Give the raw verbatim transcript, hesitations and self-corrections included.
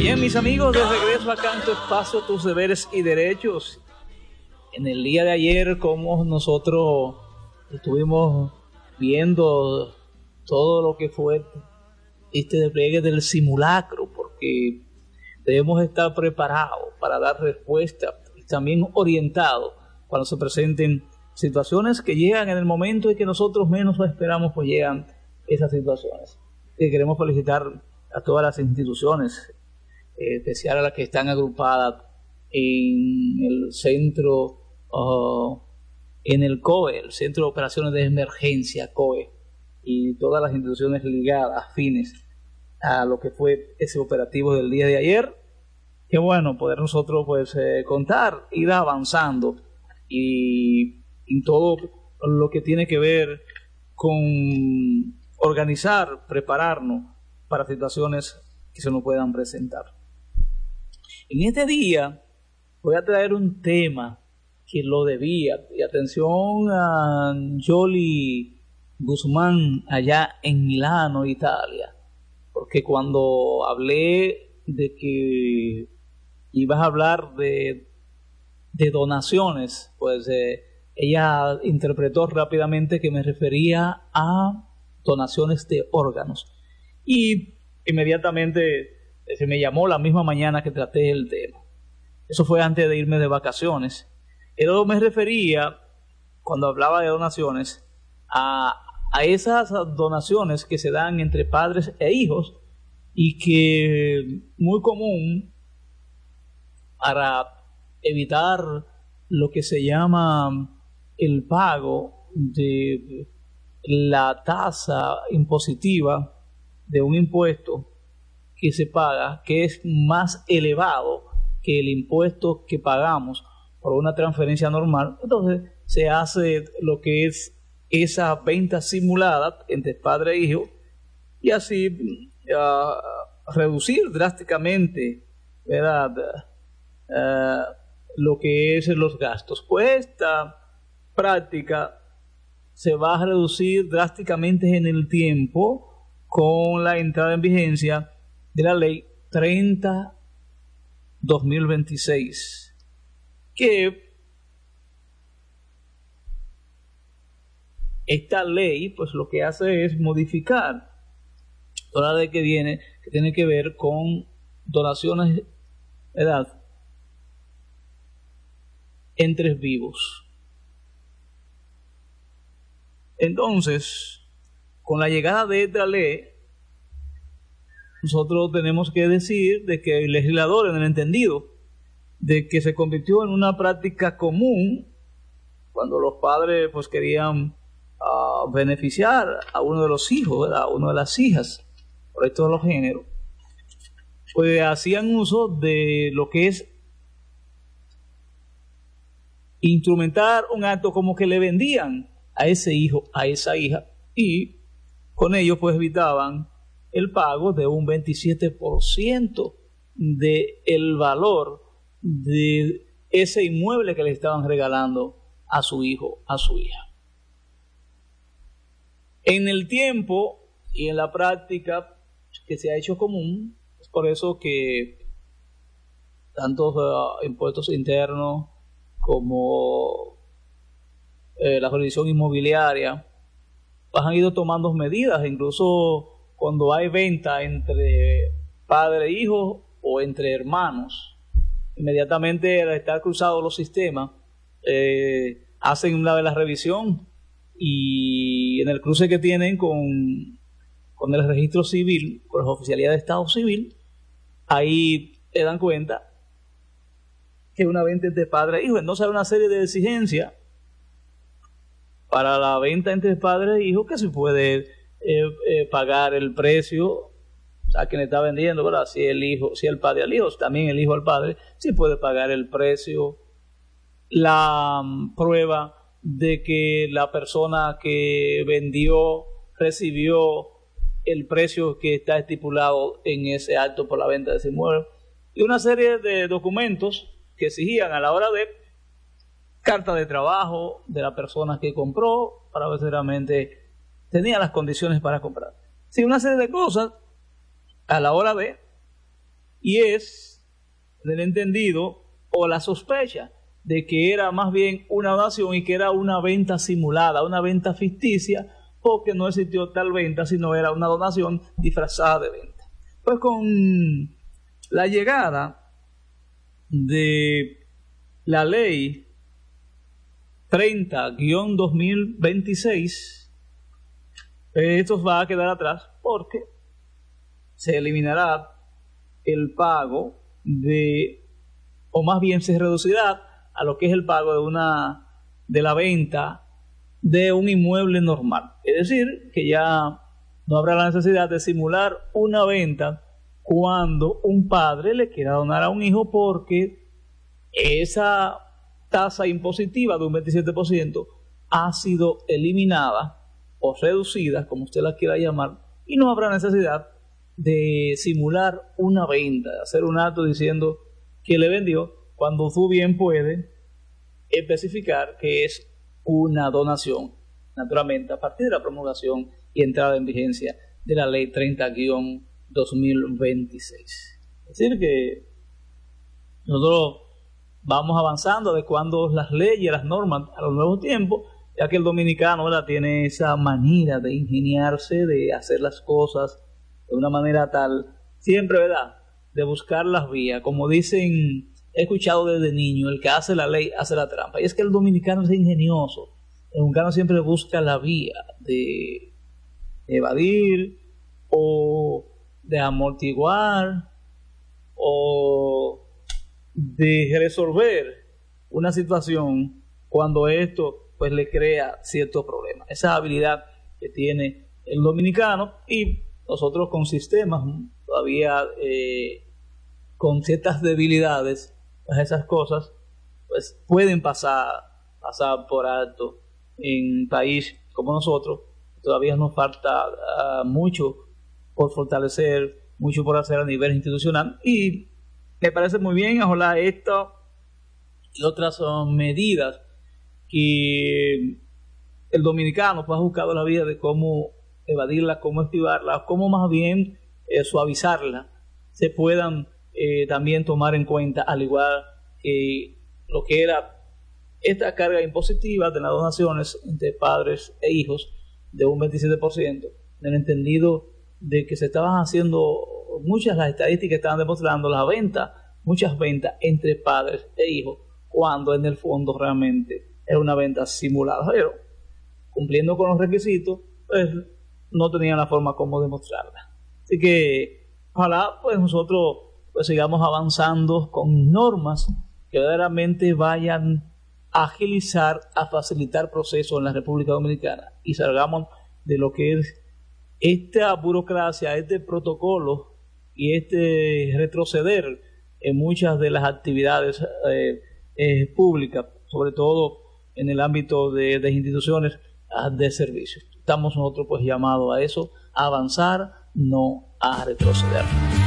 Bien, mis amigos, de regreso acá en tu espacio, tus deberes y derechos. En el día de ayer, como nosotros estuvimos viendo todo lo que fue este despliegue del simulacro, porque debemos estar preparados para dar respuesta y también orientados cuando se presenten situaciones que llegan en el momento en que nosotros menos lo esperamos, pues llegan esas situaciones. Y queremos felicitar a todas las instituciones, eh, especial a las que están agrupadas en el centro, uh, en el C O E, el Centro de Operaciones de Emergencia, C O E, y todas las instituciones ligadas, afines a lo que fue ese operativo del día de ayer. Qué bueno poder nosotros pues eh, contar, ir avanzando y en todo lo que tiene que ver con organizar, prepararnos para situaciones que se nos puedan presentar. En este día voy a traer un tema que lo debía, y atención a Yoli Guzmán allá en Milano, Italia, porque cuando hablé de que ibas a hablar de, de donaciones, pues eh, ella interpretó rápidamente que me refería a donaciones de órganos, y inmediatamente se me llamó la misma mañana que traté el tema. Eso fue antes de irme de vacaciones. Pero me refería, cuando hablaba de donaciones, a, a esas donaciones que se dan entre padres e hijos, y que muy común para evitar lo que se llama el pago de la tasa impositiva de un impuesto que se paga, que es más elevado que el impuesto que pagamos por una transferencia normal. Entonces se hace lo que es esa venta simulada entre padre e hijo, y así uh, reducir drásticamente, ¿verdad?, uh, lo que es los gastos. Pues esta práctica se va a reducir drásticamente en el tiempo con la entrada en vigencia de la ley treinta barra dos mil veintiséis, que esta ley pues lo que hace es modificar toda la ley que viene, que tiene que ver con donaciones, ¿verdad?, entre vivos. Entonces, con la llegada de esta ley, nosotros tenemos que decir de que el legislador, en el entendido de que se convirtió en una práctica común cuando los padres pues querían uh, beneficiar a uno de los hijos, ¿verdad?, a una de las hijas, por todos los géneros, pues hacían uso de lo que es instrumentar un acto como que le vendían a ese hijo, a esa hija, y con ello pues evitaban el pago de un veintisiete por ciento de el valor de ese inmueble que le estaban regalando a su hijo, a su hija. En el tiempo y en la práctica que se ha hecho común, es por eso que tantos uh, impuestos internos como eh, la jurisdicción inmobiliaria pues han ido tomando medidas, incluso cuando hay venta entre padre e hijo o entre hermanos, inmediatamente al estar cruzados los sistemas, eh, hacen una vez la revisión, y en el cruce que tienen con, con el registro civil, con las oficialidades de Estado Civil, ahí te dan cuenta que una venta entre padre e hijo. Entonces hay una serie de exigencias para la venta entre padre e hijo, que se puede Eh, eh, pagar el precio a quien está vendiendo, ¿verdad? Si el hijo, si el padre al hijo, también el hijo al padre, si puede pagar el precio, la um, prueba de que la persona que vendió recibió el precio que está estipulado en ese acto por la venta de ese inmueble, y una serie de documentos que exigían a la hora de carta de trabajo de la persona que compró para ver si realmente tenía las condiciones para comprar. Sí, una serie de cosas a la hora de y es el entendido o la sospecha de que era más bien una donación y que era una venta simulada, una venta ficticia, porque no existió tal venta, sino era una donación disfrazada de venta. Pues con la llegada de la ley treinta guión dos mil veintiséis, esto va a quedar atrás porque se eliminará el pago de, o más bien se reducirá a lo que es el pago de una de la venta de un inmueble normal. Es decir, que ya no habrá la necesidad de simular una venta cuando un padre le quiera donar a un hijo, porque esa tasa impositiva de un veintisiete por ciento ha sido eliminada o reducida, como usted la quiera llamar, y no habrá necesidad de simular una venta, de hacer un acto diciendo que le vendió, cuando tú bien puedes especificar que es una donación, naturalmente a partir de la promulgación y entrada en vigencia de la ley treinta guión dos mil veintiséis. Es decir, que nosotros vamos avanzando, adecuando las leyes, las normas a los nuevos tiempos, ya que el dominicano, ¿verdad?, tiene esa manera de ingeniarse, de hacer las cosas de una manera tal, siempre, ¿verdad?, de buscar las vías. Como dicen, he escuchado desde niño, el que hace la ley hace la trampa. Y es que el dominicano es ingenioso. El dominicano siempre busca la vía de evadir o de amortiguar o de resolver una situación cuando esto pues le crea ciertos problemas. Esa habilidad que tiene el dominicano, y nosotros con sistemas todavía eh, con ciertas debilidades, pues esas cosas pues pueden pasar pasar por alto en un país como nosotros. Todavía nos falta uh, mucho por fortalecer, mucho por hacer a nivel institucional, y me parece muy bien, ojalá esto y otras son medidas que el dominicano pues, ha buscado la vía de cómo evadirla, cómo esquivarla, cómo más bien eh, suavizarla, se puedan eh, también tomar en cuenta, al igual que lo que era esta carga impositiva de las donaciones entre padres e hijos de un veintisiete por ciento, en el entendido de que se estaban haciendo muchas, las estadísticas estaban demostrando las ventas, muchas ventas entre padres e hijos, cuando en el fondo realmente era una venta simulada, pero cumpliendo con los requisitos, pues no tenían la forma como demostrarla. Así que ojalá pues nosotros pues sigamos avanzando con normas que verdaderamente vayan a agilizar, a facilitar procesos en la República Dominicana, y salgamos de lo que es esta burocracia, este protocolo y este retroceder en muchas de las actividades eh, eh, públicas, sobre todo en el ámbito de, de instituciones de servicios. Estamos nosotros pues llamados a eso, a avanzar, no a retroceder.